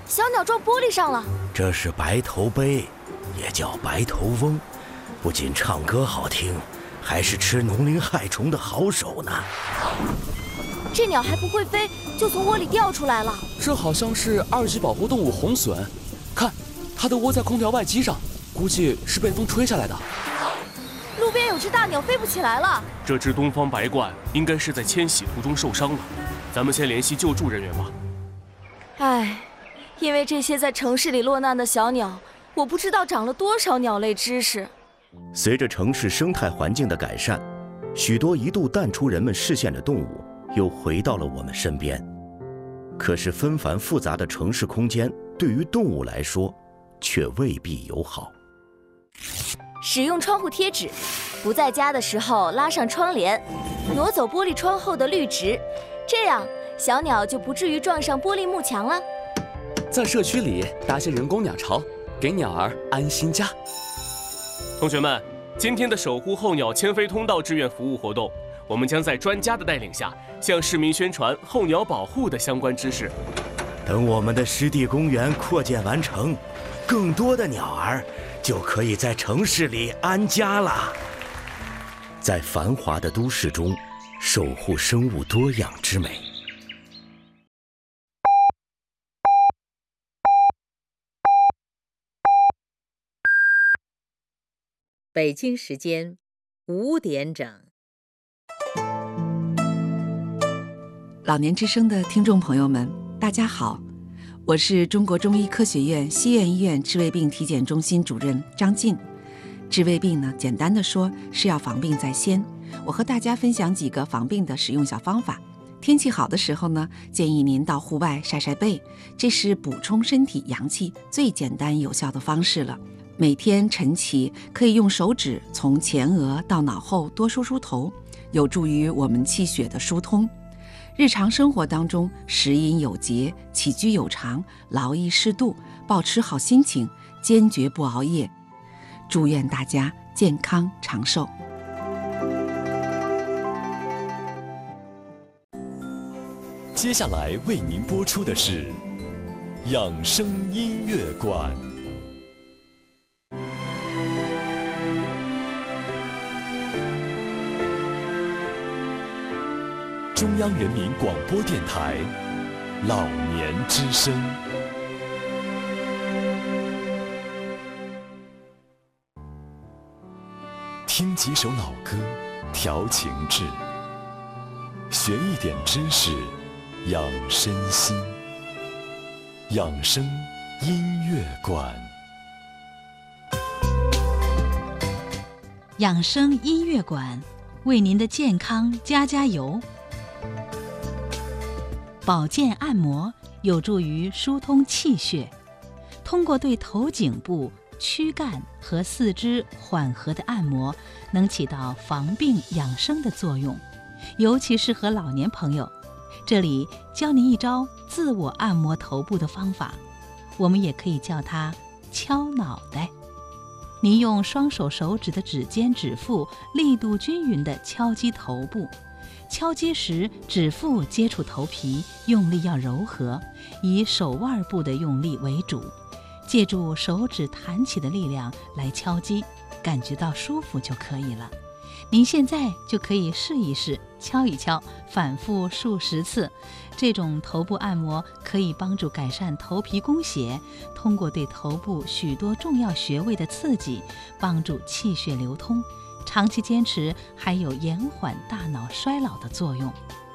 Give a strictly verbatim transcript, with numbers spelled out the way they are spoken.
小鸟撞玻璃上了。 这是白头鹎，也叫白头翁，不仅唱歌好听，还是吃农灵害虫的好手呢。 这鸟还不会飞，就从窝里掉出来了。 这好像是二级保护动物红隼，看，它的窝在空调外机上，估计是被风吹下来的。 路边有只大鸟飞不起来了。 这只东方白鹳应该是在迁徙途中受伤了，咱们先联系救助人员吧。 唉，因为这些在城市里落难的小鸟，我不知道长了多少鸟类知识。 随着城市生态环境的改善，许多一度淡出人们视线的动物又回到了我们身边。可是纷繁复杂的城市空间对于动物来说却未必友好。 使用窗户贴纸，不在家的时候拉上窗帘，挪走玻璃窗后的绿植，这样小鸟就不至于撞上玻璃幕墙了。 在社区里搭些人工鸟巢，给鸟儿安心家。 同学们，今天的守护候鸟迁飞通道志愿服务活动，我们将在专家的带领下，向市民宣传候鸟保护的相关知识。 等我们的湿地公园扩建完成，更多的鸟儿就可以在城市里安家了。在繁华的都市中，守护生物多样之美。 北京时间五点整。 老年之声的听众朋友们，大家好，我是中国中医科学院西苑医院治胃病体检中心主任张静。治胃病呢，简单的说是要防病在先。我和大家分享几个防病的使用小方法。天气好的时候呢，建议您到户外晒晒背，这是补充身体阳气最简单有效的方式了。每天晨起可以用手指从前额到脑后多梳梳头，有助于我们气血的疏通。日常生活当中，食饮有节，起居有常，劳逸适度，保持好心情，坚决不熬夜。祝愿大家健康长寿。 接下来为您播出的是养生音乐馆。中央人民广播电台老年之声。听几首老歌，调情志，学一点知识，养身心。养生音乐馆。 养生音乐馆为您的健康加加油。保健按摩有助于疏通气血，通过对头颈部、躯干和四肢缓和的按摩，能起到防病养生的作用，尤其适合老年朋友。这里教您一招自我按摩头部的方法，我们也可以叫它敲脑袋。您用双手手指的指尖、指腹力度均匀地敲击头部，敲击时指腹接触头皮，用力要柔和，以手腕部的用力为主，借助手指弹起的力量来敲击，感觉到舒服就可以了。您现在就可以试一试，敲一敲，反复数十次。这种头部按摩可以帮助改善头皮供血，通过对头部许多重要穴位的刺激，帮助气血流通。长期坚持还有延缓大脑衰老的作用。